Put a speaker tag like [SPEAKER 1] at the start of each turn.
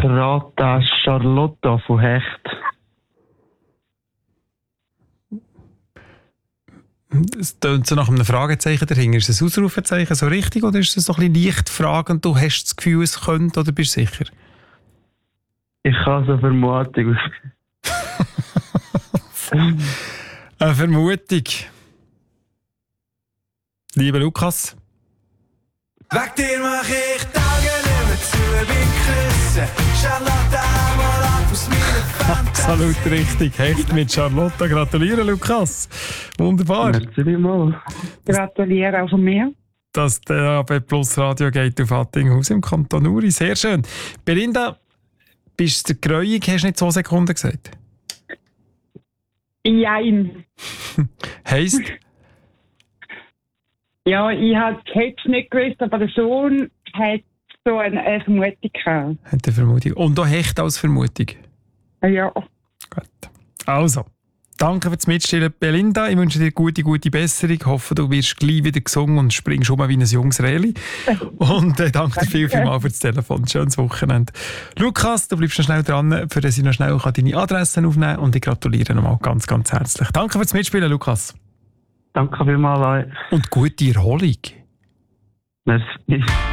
[SPEAKER 1] rate Charlotta von Hecht.
[SPEAKER 2] Es tönt so nach einem Fragezeichen dahinter. Ist es ein Ausrufezeichen so richtig oder ist es so ein bisschen leicht fragend? Du hast das Gefühl, es könnte oder bist du sicher?
[SPEAKER 1] Ich habe so eine Vermutung.
[SPEAKER 2] Eine Vermutung. Lieber Lukas.
[SPEAKER 3] Weg dir mach ich Tage nicht mehr zu, bin gerissen. Charlotte, mal ab aus meiner Fantasie.
[SPEAKER 2] Absolut richtig. Hecht mit Charlotta. Gratuliere, Lukas. Wunderbar.
[SPEAKER 1] Merci mal.
[SPEAKER 4] Gratuliere auch von mir.
[SPEAKER 2] Dass der AB Plus Radio geht auf Attinghaus im Kanton Uri. Sehr schön. Belinda, bist du gräuig? Hast du nicht 2 Sekunden gesagt?
[SPEAKER 4] Jein.
[SPEAKER 2] Heisst?
[SPEAKER 4] Ja, ich habe es nicht gewusst, aber der Sohn hat so eine Vermutung gehabt.
[SPEAKER 2] Hat eine Vermutung. Und auch Hecht als Vermutung?
[SPEAKER 4] Ja.
[SPEAKER 2] Gut. Also, danke fürs Mitstellen, Belinda. Ich wünsche dir gute Besserung. Ich hoffe, du wirst gleich wieder gesungen und springst um wie ein junges Reli. Und danke dir vielmals für das Telefon. Schönes Wochenende. Lukas, du bleibst noch schnell dran, für dass ich noch schnell deine Adressen aufnehmen kann. Und ich gratuliere nochmal ganz herzlich. Danke fürs Mitspielen, Lukas.
[SPEAKER 1] Danke vielmals.
[SPEAKER 2] Und gute Erholung.
[SPEAKER 1] Merci.